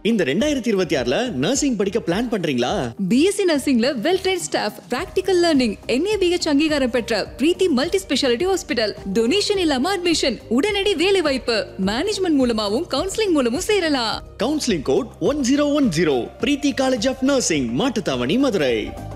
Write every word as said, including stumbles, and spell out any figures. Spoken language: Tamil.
இந்த ரெண்டாயிரத்தி இருபத்தி ஆறுல நர்சிங் படிக்க பிளான் பண்றீங்களா? BSc நர்சிங்ல well ட்ரெய்ன்ட் staff, practical learning, NABH அங்கீகாரம் பெற்ற பிரீத்தி மல்டி ஸ்பெஷாலிட்டி ஹாஸ்பிடல், டொனேஷன் இல்லாம அட்மிஷன், உடனடி வேலை வாய்ப்பு, மேனேஜ்மெண்ட் மூலமாவும் கவுன்சிலிங் மூலமும் சேரலாம். Counselling code one zero one zero. Preethi college of nursing, Mattuthavani, Madurai.